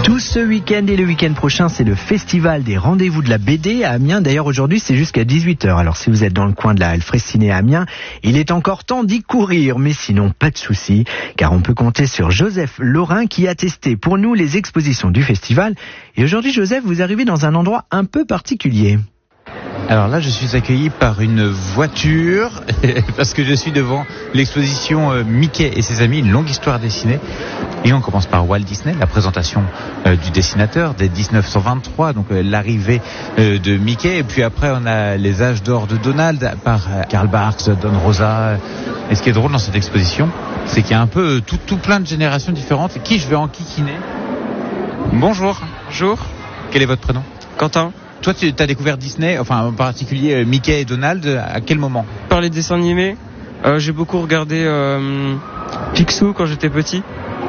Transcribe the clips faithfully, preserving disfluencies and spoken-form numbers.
Tout ce week-end et le week-end prochain, c'est le festival des rendez-vous de la B D à Amiens. D'ailleurs, aujourd'hui, c'est jusqu'à dix-huit heures. Alors, si vous êtes dans le coin de la Halle Fraissinet à Amiens, il est encore temps d'y courir. Mais sinon, pas de souci, car on peut compter sur Joseph Laurin qui a testé pour nous les expositions du festival. Et aujourd'hui, Joseph, vous arrivez dans un endroit un peu particulier. Alors là, je suis accueilli par une voiture parce que je suis devant l'exposition Mickey et ses amis, une longue histoire dessinée. Et on commence par Walt Disney, la présentation euh, du dessinateur dès dix-neuf cent vingt-trois, donc euh, l'arrivée euh, de Mickey. Et puis après, on a les âges d'or de Donald par euh, Karl Barks, Don Rosa. Et ce qui est drôle dans cette exposition, c'est qu'il y a un peu euh, tout, tout plein de générations différentes. Qui je vais enquiquiner. Bonjour. Bonjour. Quel est votre prénom? Quentin. Toi, tu as découvert Disney, enfin en particulier Mickey et Donald, à quel moment? Par les dessins animés, euh, j'ai beaucoup regardé euh, Picsou quand j'étais petit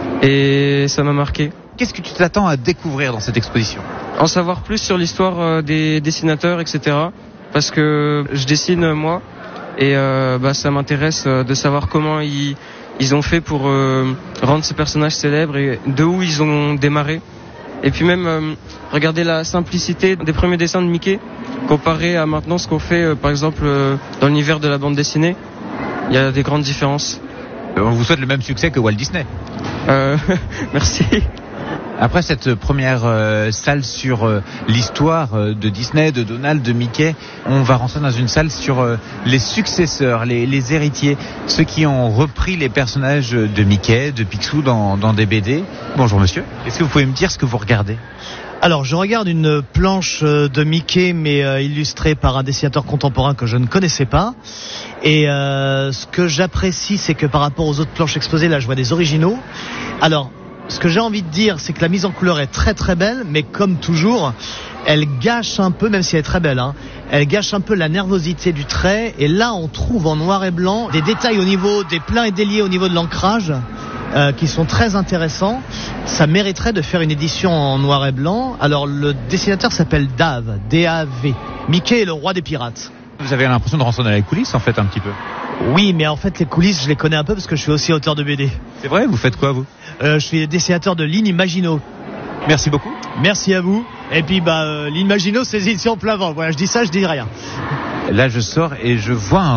et ça m'a marqué. Qu'est-ce que tu t'attends à découvrir dans cette exposition? En savoir plus sur l'histoire euh, des dessinateurs, et cetera. Parce que je dessine moi et euh, bah, ça m'intéresse euh, de savoir comment ils, ils ont fait pour euh, rendre ces personnages célèbres et de où ils ont démarré. Et puis même euh, regarder la simplicité des premiers dessins de Mickey comparé à maintenant ce qu'on fait euh, par exemple euh, dans l'univers de la bande dessinée. Il y a des grandes différences. On vous souhaite le même succès que Walt Disney. Euh, merci. Après cette première euh, salle sur euh, l'histoire euh, de Disney, de Donald, de Mickey, on va rentrer dans une salle sur euh, les successeurs, les, les héritiers, ceux qui ont repris les personnages de Mickey, de Picsou dans, dans des B D. Bonjour monsieur, est-ce que vous pouvez me dire ce que vous regardez? Alors, je regarde une planche de Mickey, mais euh, illustrée par un dessinateur contemporain que je ne connaissais pas. Et euh, ce que j'apprécie, c'est que par rapport aux autres planches exposées, là, je vois des originaux. Alors, ce que j'ai envie de dire, c'est que la mise en couleur est très très belle, mais comme toujours, elle gâche un peu, même si elle est très belle, hein, elle gâche un peu la nervosité du trait. Et là, on trouve en noir et blanc des détails au niveau des pleins et déliés au niveau de l'ancrage. Euh, qui sont très intéressants. Ça mériterait de faire une édition en noir et blanc. Alors le dessinateur s'appelle Dave, D A V. Mickey est le roi des pirates. Vous avez l'impression de rentrer dans les coulisses en fait un petit peu. Oui, mais en fait les coulisses je les connais un peu parce que je suis aussi auteur de B D. C'est vrai, vous faites quoi vous? euh, Je suis dessinateur de Ligne Imagino. Merci beaucoup. Merci à vous. Et puis bah euh, Ligne Imagino c'est édition plein vent. Voilà, je dis ça, je dis rien. Là je sors et je vois un